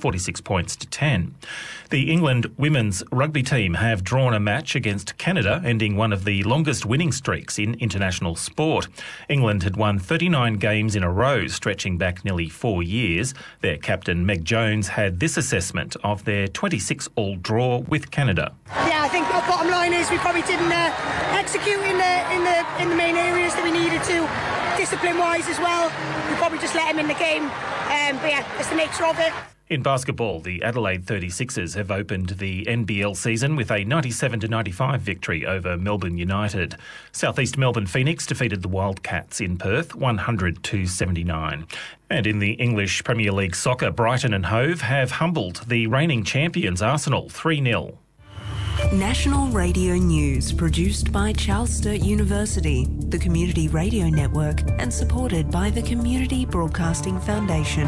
46 points to 10. The England women's rugby team have drawn a match against Canada, ending one of the longest winning streaks in international sport. England had won 39 games in a row, stretching back nearly 4 years. Their captain, Meg Jones, had this assessment of their 26-all draw with Canada. Yeah, I think our bottom line is we probably didn't execute in the main areas that we needed to, discipline-wise as well. We probably just let them in the game. But yeah, it's the nature of it. In basketball, the Adelaide 36ers have opened the NBL season with a 97-95 victory over Melbourne United. Southeast Melbourne Phoenix defeated the Wildcats in Perth 100-79. And in the English Premier League soccer, Brighton and Hove have humbled the reigning champions Arsenal 3-0. National Radio News, produced by Charles Sturt University, the Community Radio Network, and supported by the Community Broadcasting Foundation.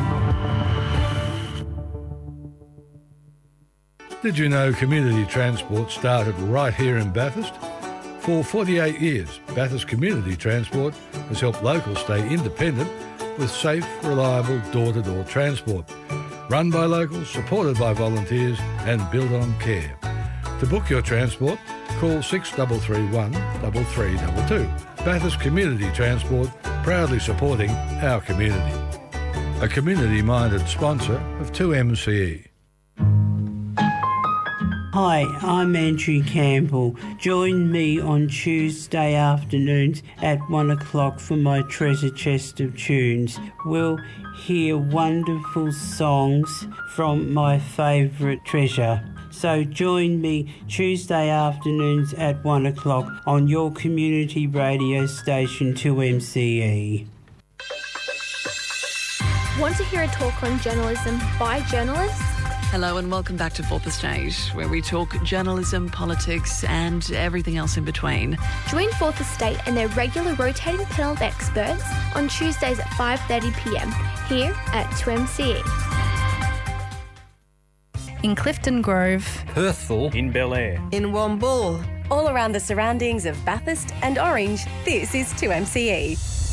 Did you know community transport started right here in Bathurst? For 48 years, Bathurst Community Transport has helped locals stay independent with safe, reliable door-to-door transport. Run by locals, supported by volunteers and built on care. To book your transport, call 6331 3322. Bathurst Community Transport, proudly supporting our community. A community-minded sponsor of 2MCE. Hi, I'm Andrew Campbell. Join me on Tuesday afternoons at 1 o'clock for my treasure chest of tunes. We'll hear wonderful songs from my favourite treasure. So join me Tuesday afternoons at 1 o'clock on your community radio station 2MCE. Want to hear a talk on journalism by journalists? Hello and welcome back to Fourth Estate, where we talk journalism, politics and everything else in between. Join Fourth Estate and their regular rotating panel of experts on Tuesdays at 5:30pm here at 2MCE. In Clifton Grove, Perthville, in Bel Air, in Wombool, all around the surroundings of Bathurst and Orange, this is 2MCE.